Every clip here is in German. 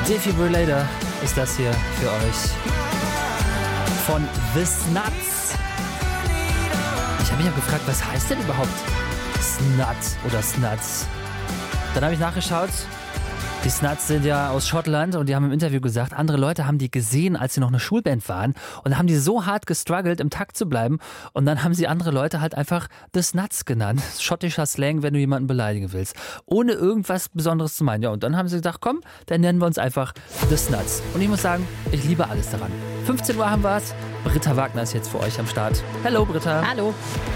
Defibrillator ist das hier für euch von The Snuts. Ich habe mich gefragt, was heißt denn überhaupt Snut oder Snuts? Dann habe ich nachgeschaut. Die Snuts sind ja aus Schottland und die haben im Interview gesagt, andere Leute haben die gesehen, als sie noch eine Schulband waren und haben die so hart gestruggelt, im Takt zu bleiben und dann haben sie andere Leute halt einfach The Snuts genannt. Schottischer Slang, wenn du jemanden beleidigen willst. Ohne irgendwas Besonderes zu meinen. Ja, und dann haben sie gedacht, komm, dann nennen wir uns einfach The Snuts. Und ich muss sagen, ich liebe alles daran. 15 Uhr haben wir es. Britta Wagner ist jetzt für euch am Start. Hallo Britta. Hallo.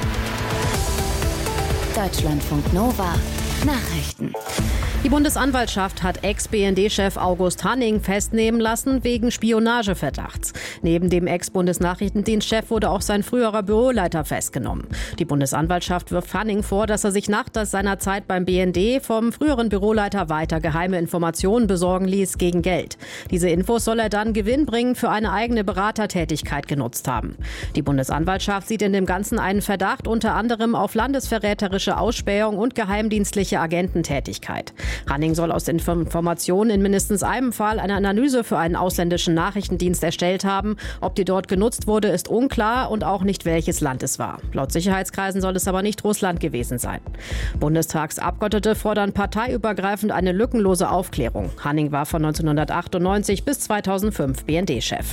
Deutschlandfunk Nova Nachrichten. Die Bundesanwaltschaft hat Ex-BND-Chef August Hanning festnehmen lassen wegen Spionageverdachts. Neben dem Ex-Bundesnachrichtendienstchef wurde auch sein früherer Büroleiter festgenommen. Die Bundesanwaltschaft wirft Hanning vor, dass er sich nach seiner Zeit beim BND vom früheren Büroleiter weiter geheime Informationen besorgen ließ gegen Geld. Diese Infos soll er dann gewinnbringend für eine eigene Beratertätigkeit genutzt haben. Die Bundesanwaltschaft sieht in dem Ganzen einen Verdacht unter anderem auf landesverräterische Ausspähung und geheimdienstliche Agententätigkeit. Hanning soll aus Informationen in mindestens einem Fall eine Analyse für einen ausländischen Nachrichtendienst erstellt haben. Ob die dort genutzt wurde, ist unklar und auch nicht, welches Land es war. Laut Sicherheitskreisen soll es aber nicht Russland gewesen sein. Bundestagsabgeordnete fordern parteiübergreifend eine lückenlose Aufklärung. Hanning war von 1998 bis 2005 BND-Chef.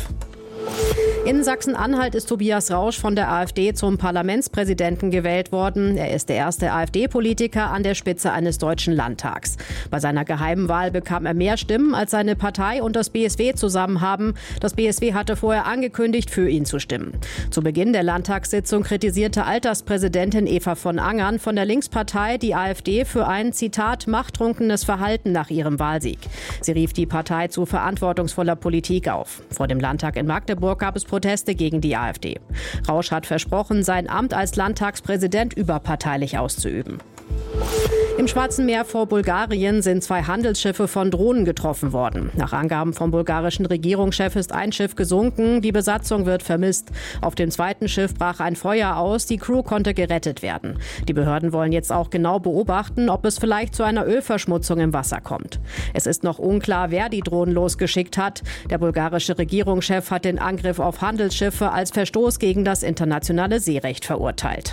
In Sachsen-Anhalt ist Tobias Rausch von der AfD zum Parlamentspräsidenten gewählt worden. Er ist der erste AfD-Politiker an der Spitze eines deutschen Landtags. Bei seiner geheimen Wahl bekam er mehr Stimmen, als seine Partei und das BSW zusammen haben. Das BSW hatte vorher angekündigt, für ihn zu stimmen. Zu Beginn der Landtagssitzung kritisierte Alterspräsidentin Eva von Angern von der Linkspartei die AfD für ein, Zitat, machttrunkenes Verhalten nach ihrem Wahlsieg. Sie rief die Partei zu verantwortungsvoller Politik auf. Vor dem Landtag in Magdeburg gab es Proteste gegen die AfD. Rausch hat versprochen, sein Amt als Landtagspräsident überparteilich auszuüben. Im Schwarzen Meer vor Bulgarien sind 2 Handelsschiffe von Drohnen getroffen worden. Nach Angaben vom bulgarischen Regierungschef ist ein Schiff gesunken, die Besatzung wird vermisst. Auf dem zweiten Schiff brach ein Feuer aus, die Crew konnte gerettet werden. Die Behörden wollen jetzt auch genau beobachten, ob es vielleicht zu einer Ölverschmutzung im Wasser kommt. Es ist noch unklar, wer die Drohnen losgeschickt hat. Der bulgarische Regierungschef hat den Angriff auf Handelsschiffe als Verstoß gegen das internationale Seerecht verurteilt.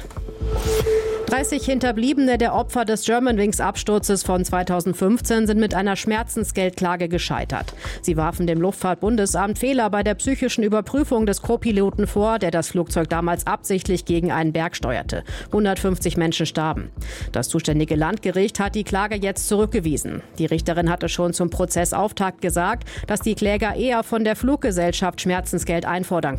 30 Hinterbliebene der Opfer des Germanwings-Absturzes von 2015 sind mit einer Schmerzensgeldklage gescheitert. Sie warfen dem Luftfahrtbundesamt Fehler bei der psychischen Überprüfung des Co-Piloten vor, der das Flugzeug damals absichtlich gegen einen Berg steuerte. 150 Menschen starben. Das zuständige Landgericht hat die Klage jetzt zurückgewiesen. Die Richterin hatte schon zum Prozessauftakt gesagt, dass die Kläger eher von der Fluggesellschaft Schmerzensgeld einfordern